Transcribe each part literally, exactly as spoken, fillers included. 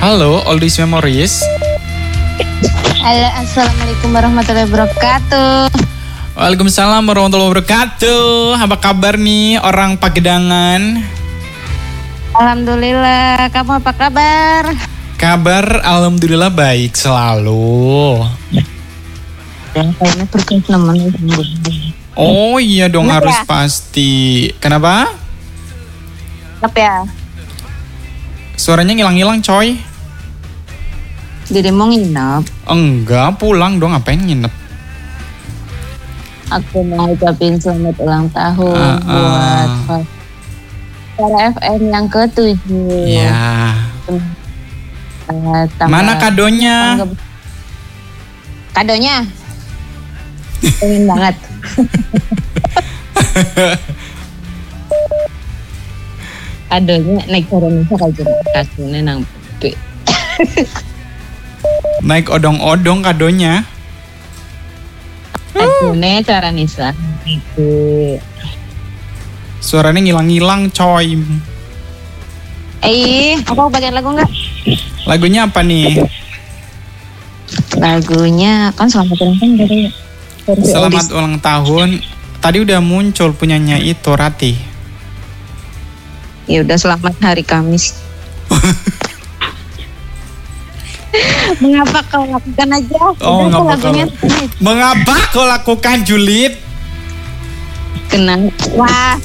Halo, Oldies Memories. Halo, assalamualaikum warahmatullahi wabarakatuh. Waalaikumsalam warahmatullahi wabarakatuh. Apa kabar nih orang Pagedangan? Alhamdulillah, kamu apa kabar? Kabar alhamdulillah baik selalu. Kayaknya terus namanya. Oh iya dong, Kenapa harus ya? pasti. Kenapa? Apa ya? Suaranya ngilang-ngilang coy. Jadi mau nginep. Enggak, pulang dong, ngapain nginep? Aku mau ucapin selamat ulang tahun Uh, uh. buat Para F M yang ketujuh. Ya. Uh, tambah- Mana kadonya? tangga- Kadonya? Pengen banget. Kadonya naik Indonesia kayak kadonya nang gede. Naik odong-odong kadonya. Kadonya cara Nisa. Itu. Suaranya ngilang-ngilang coy. Eh, apa bagian lagu enggak? Lagunya apa nih? Lagunya kan selamat ulang tahun dari versi Selamat Oldies. ulang tahun. Tadi udah muncul punyanya itu Rati. Ya udah selamat hari Kamis. Mengapa kau lakukan aja? Oh, Udah, ngapa lagunya Mengapa kau lakukan julid? kenang. Wah,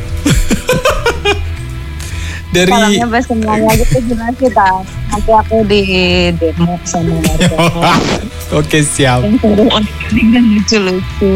Dari salahnya bahas semuanya aja tuh gimana sih tak? Nanti aku di demo sama warga Oke siap. yang suruh onik-onik dan lucu-lucu.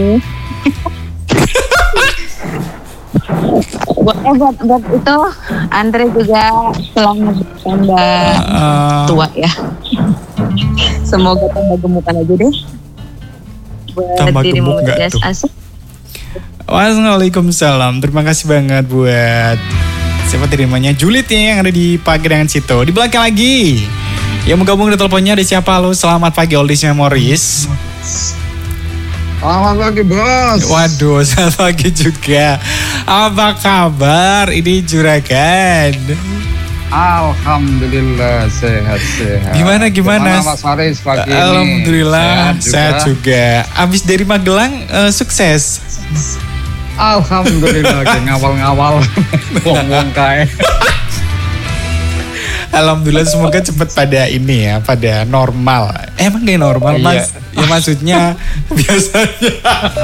buat, eh, buat, buat itu Andre juga selamat bertambah Uh, tua ya. Semoga tambah gemukan aja deh. Buat Tambah dirimu gemuk nggak Mutias tuh? Asik. Waalaikumsalam. Terima kasih banget buat siapa terimanya Julid nih yang ada di Pagedangan situ. Di belakang lagi yang mau gabung di teleponnya ada siapa? Halo, selamat pagi Oldies Memories. Selamat pagi bos. Waduh, selamat pagi juga. Apa kabar? Ini Juragan. Alhamdulillah sehat-sehat. Gimana gimana? Gimana Mas Faris pagi ini? Alhamdulillah Sehat sehat juga. Abis dari Magelang eh, sukses. Alhamdulillah kayak ngawal-ngawal. Wong-wong kae. Alhamdulillah semoga cepat pada ini ya, pada normal. Eh, emang gak normal Iya. mas? Ya maksudnya biasanya.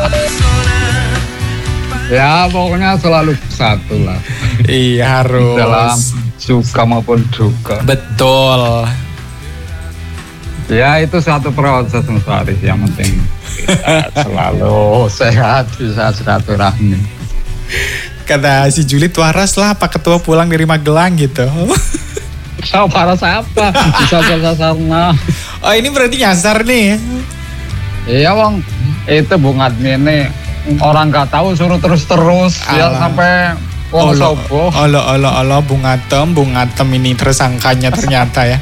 Ya pokoknya selalu satu lah. Iya harus. Dalam suka maupun duka. Betul. Ya itu satu proses Mas Faris. Yang penting kita selalu sehat, bisa silaturahmi. Kata si Julid waras lah Pak Ketua pulang dari Magelang gitu. So, para siapa? Bisa sasarna. Oh ini berarti nyasar nih. Iya Bang, itu Bung Admin nih orang nggak tahu suruh terus-terus ya Alah. sampai wong Olo, sobo. olo, olo, olo, Bung Atem, Bung Atem ini tersangkanya ternyata ya.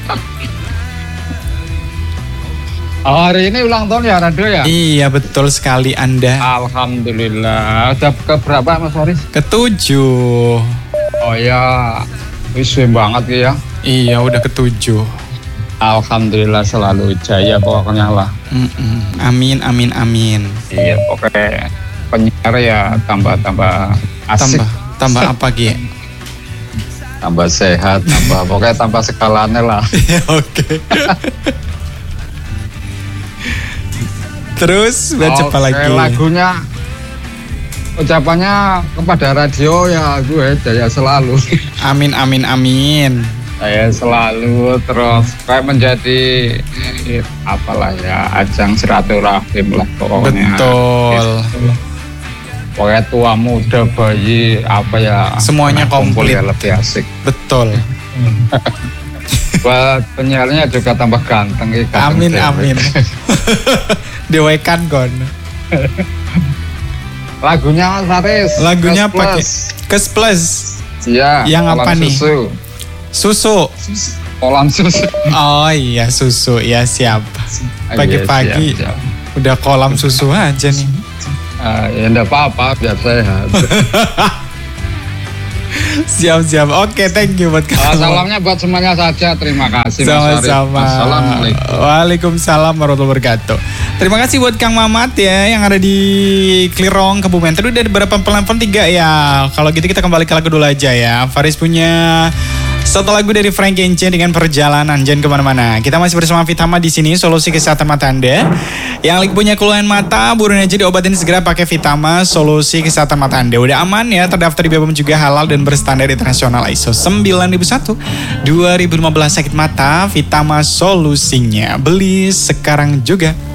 Oh, hari ini ulang tahun ya Radio ya? Iya betul sekali Anda. Alhamdulillah. Udah ke berapa Mas Faris? Ketujuh. Oh ya, wis banget ya. Iya udah ketujuh. Alhamdulillah selalu jaya pokoknya lah. Mm-mm. Amin, amin, amin. Iya, pokoknya penyiar ya tambah-tambah asik. Tambah, tambah apa Gi? Tambah sehat, tambah pokoknya tambah segalanya lah. Oke. Terus baca apa Oke, lagi? lagunya ucapannya kepada radio ya gue jaya selalu. Amin, amin, amin. Saya selalu terus kayak menjadi eh, apalah ya ajang silaturahim lah pokoknya. Betul. Gitu. Pokoknya tua muda bayi apa ya Semuanya kumpul komplit. ya lebih asik. Betul. Buat penyiarnya juga tambah ganteng ya, ganteng Amin, cewek. amin. Dewekan kon. Lagunya Mas Faris. Lagunya Plus pakai Plus. Kes Plus. Iya. Yang kolam apa nih? Susu. Susu. Kolam susu. Oh iya susu. Ya siap. Pagi-pagi. Iya, siap, siap. Udah kolam susu aja nih. Ah, ya enggak apa-apa biar sehat. Siap-siap. Oke, thank you buat Kang Uh, Mamat. salamnya buat semuanya saja. Terima kasih Mas Farid. Sama-sama. Assalamualaikum. Waalaikumsalam warahmatullahi wabarakatuh. Terima kasih buat Kang Mamat ya yang ada di Klirong, Kebumen. Tadi udah ada beberapa penelpon tiga ya. Kalau gitu kita kembali ke lagu dulu aja ya. Faris punya satu lagu dari Frank Kenche dengan Perjalanan. Jangan kemana-mana. Kita masih bersama Vitama di sini, solusi kesehatan mata Anda. Yang lagi punya keluhan mata, buruan aja diobatin segera pakai Vitama, solusi kesehatan mata Anda. Udah aman ya, terdaftar di B P O M juga halal dan berstandar internasional I S O sembilan ribu satu dua ribu lima belas. Sakit mata, Vitama solusinya. Beli sekarang juga.